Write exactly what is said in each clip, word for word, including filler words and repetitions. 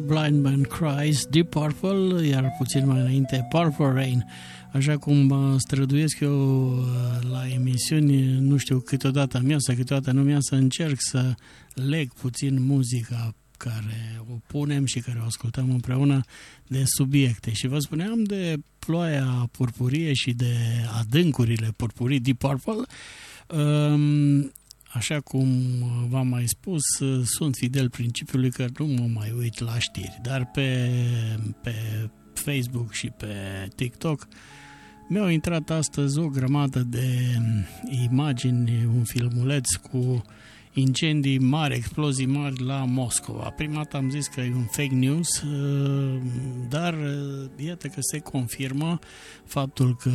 Blind Man Cries, Deep Purple, iar puțin mai înainte Purple Rain. Așa cum mă străduiesc eu la emisiuni, nu știu, câteodată am iasă, câteodată nu mi-a să încerc să leg puțin muzica care o punem și care o ascultăm împreună de subiecte. Și vă spuneam de Ploaia purpurie și de Adâncurile purpurii, Deep Purple. Așa cum v-am mai spus, sunt fidel principiului că nu mă mai uit la știri, dar pe, pe Facebook și pe TikTok mi-au intrat astăzi o grămadă de imagini, un filmuleț cu incendii mari, explozii mari la Moscova. Prima dată am zis că e un fake news, dar iată că se confirmă faptul că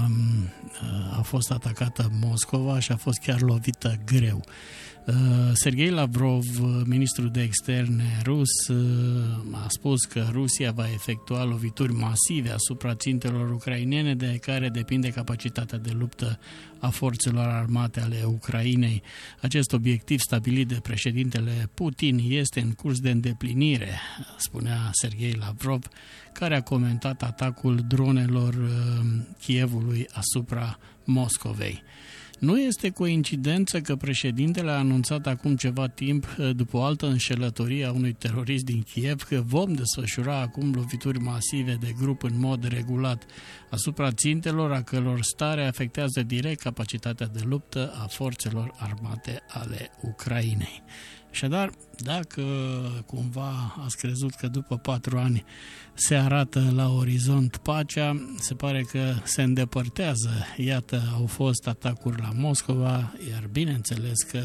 a fost atacată Moscova și a fost chiar lovită greu. Sergei Lavrov, ministrul de externe rus, a spus că Rusia va efectua lovituri masive asupra țintelor ucrainene, de care depinde capacitatea de luptă a forțelor armate ale Ucrainei. Acest obiectiv stabilit de președintele Putin este în curs de îndeplinire, spunea Sergei Lavrov, care a comentat atacul dronelor Kievului asupra Moscovei. Nu este coincidență că președintele a anunțat acum ceva timp, după o altă înșelătorie a unui terorist din Kiev, că vom desfășura acum lovituri masive de grup în mod regulat asupra țintelor a căror stare afectează direct capacitatea de luptă a forțelor armate ale Ucrainei. Așadar, dacă cumva ați crezut că după patru ani se arată la orizont pacea, se pare că se îndepărtează. Iată, au fost atacuri la Moscova, iar bineînțeles că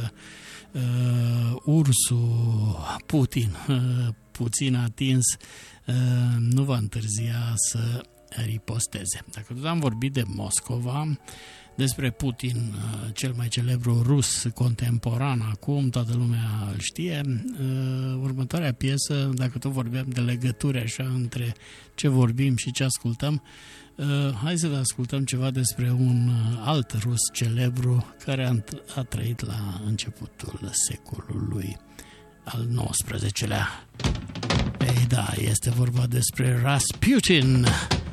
uh, ursul Putin, uh, puțin atins, uh, nu va întârzia să riposteze. Dacă tot am vorbit de Moscova, despre Putin, cel mai celebru rus contemporan acum, toată lumea îl știe. Următoarea piesă, dacă tot vorbeam de legături așa între ce vorbim și ce ascultăm, hai să ascultăm ceva despre un alt rus celebru care a, a trăit la începutul secolului al nouăsprezecelea. Ei da, este vorba despre Rasputin,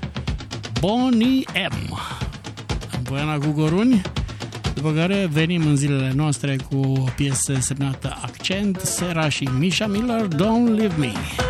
Bonnie M. Boiana Gugoruni, după care venim în zilele noastre cu o piesă semnată Accent, Sera și Misha Miller, Don't Leave Me.